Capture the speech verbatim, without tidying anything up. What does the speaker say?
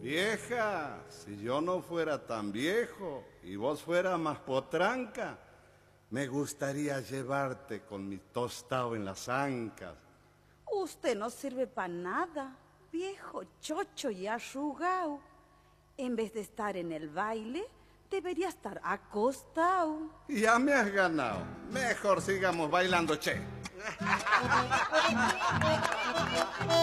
Vieja, si yo no fuera tan viejo y vos fueras más potranca, me gustaría llevarte con mi tostado en las ancas. Usted no sirve para nada, viejo chocho y arrugado. En vez de estar en el baile, debería estar acostado. Ya me has ganado. Mejor sigamos bailando, che.